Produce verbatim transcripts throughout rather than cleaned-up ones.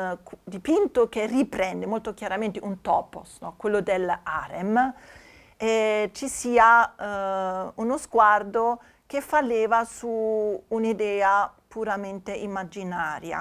eh, dipinto che riprende molto chiaramente un topos, no? Quello dell'harem, e ci sia eh, uno sguardo che fa leva su un'idea puramente immaginaria,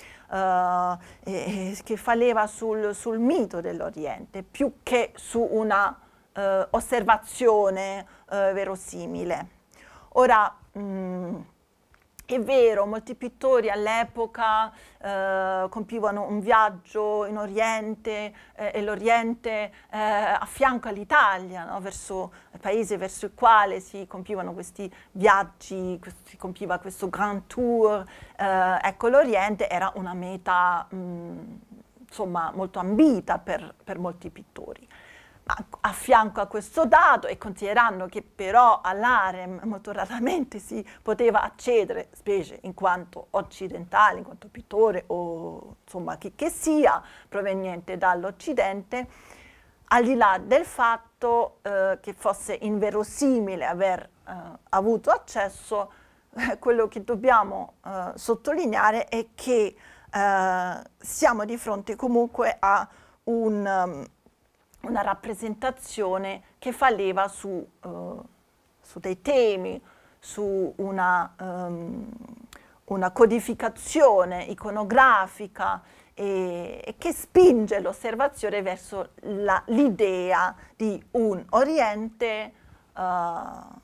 uh, e, che fa leva sul, sul mito dell'Oriente, più che su una uh, osservazione uh, verosimile. Ora, mh, è vero, molti pittori all'epoca eh, compivano un viaggio in Oriente eh, e l'Oriente eh, affianca l'Italia, no? Verso il paese verso il quale si compivano questi viaggi, si compiva questo grand tour. Eh, ecco, l'Oriente era una meta mh, insomma molto ambita per, per molti pittori. A, a fianco a questo dato, e considerando che però all'harem molto raramente si poteva accedere, specie in quanto occidentale, in quanto pittore o insomma chi che sia proveniente dall'Occidente, al di là del fatto eh, che fosse inverosimile aver eh, avuto accesso, eh, quello che dobbiamo eh, sottolineare è che eh, siamo di fronte comunque a un... Um, una rappresentazione che fa leva su, uh, su dei temi, su una, um, una codificazione iconografica e, e che spinge l'osservazione verso la, l'idea di un Oriente uh,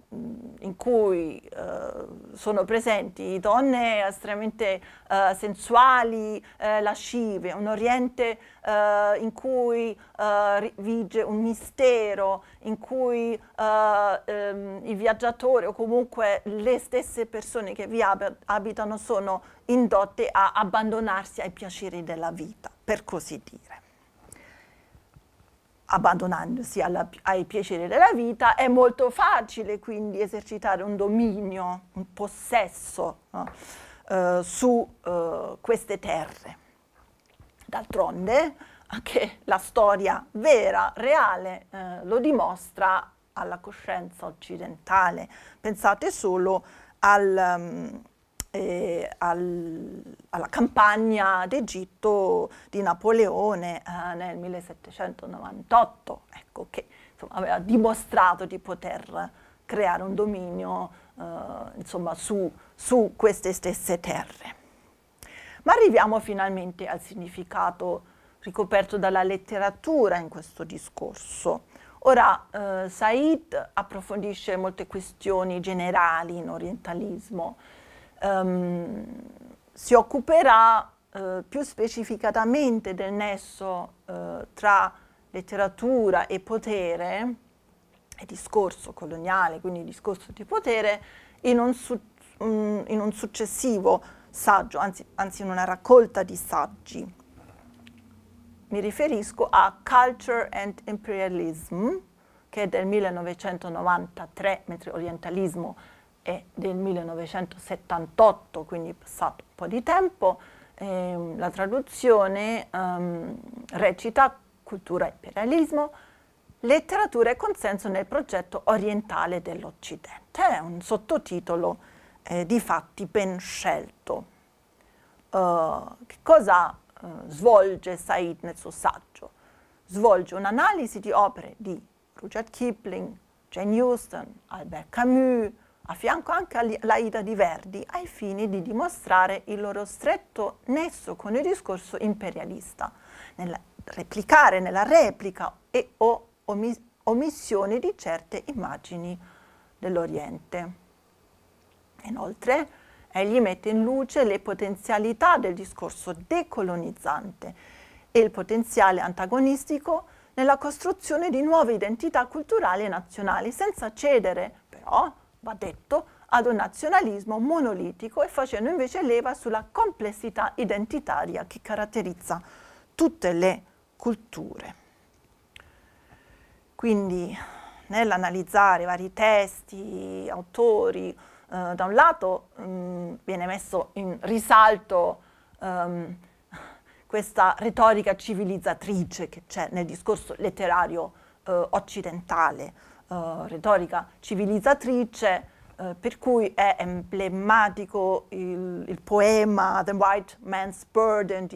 in cui uh, sono presenti donne estremamente uh, sensuali, uh, lascive, un Oriente uh, in cui uh, vige un mistero, in cui uh, um, il viaggiatore o comunque le stesse persone che vi ab- abitano sono indotte a abbandonarsi ai piaceri della vita, per così dire. Abbandonandosi alla, ai piaceri della vita, è molto facile quindi esercitare un dominio, un possesso no? uh, su uh, queste terre. D'altronde anche la storia vera, reale, uh, lo dimostra alla coscienza occidentale. Pensate solo al... Um, Eh, al, alla campagna d'Egitto di Napoleone eh, nel millesettecentonovantotto, ecco, che insomma, aveva dimostrato di poter creare un dominio eh, insomma, su, su queste stesse terre. Ma arriviamo finalmente al significato ricoperto dalla letteratura in questo discorso. Ora, eh, Said approfondisce molte questioni generali in orientalismo. Um, si occuperà uh, più specificatamente del nesso uh, tra letteratura e potere, e discorso coloniale, quindi discorso di potere, in un, su- um, in un successivo saggio, anzi, anzi in una raccolta di saggi. Mi riferisco a Culture and Imperialism, che è del millenovecentonovantatré, mentre orientalismo è del millenovecentosettantotto, quindi è passato un po' di tempo. Eh, la traduzione um, recita cultura e imperialismo, letteratura e consenso nel progetto orientale dell'Occidente. È un sottotitolo eh, di fatti ben scelto. Uh, che cosa uh, svolge Said nel suo saggio? Svolge un'analisi di opere di Rudyard Kipling, Jane Austen, Albert Camus, a fianco anche all'Aida di Verdi, ai fini di dimostrare il loro stretto nesso con il discorso imperialista, nel replicare, nella replica e o omis- omissione di certe immagini dell'Oriente. Inoltre, egli mette in luce le potenzialità del discorso decolonizzante e il potenziale antagonistico nella costruzione di nuove identità culturali e nazionali, senza cedere, però, va detto, ad un nazionalismo monolitico e facendo invece leva sulla complessità identitaria che caratterizza tutte le culture. Quindi, nell'analizzare vari testi, autori, eh, da un lato mh, viene messo in risalto um, questa retorica civilizzatrice che c'è nel discorso letterario eh, occidentale, Uh, retorica civilizzatrice, uh, per cui è emblematico il, il poema The White Man's Burden di